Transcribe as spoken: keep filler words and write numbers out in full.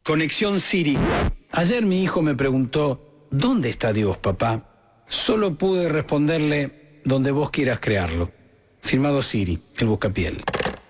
Conexión Siri. Ayer mi hijo me preguntó, ¿dónde está Dios, papá? Solo pude responderle, donde vos quieras crearlo. Firmado Siri, el buscapiel.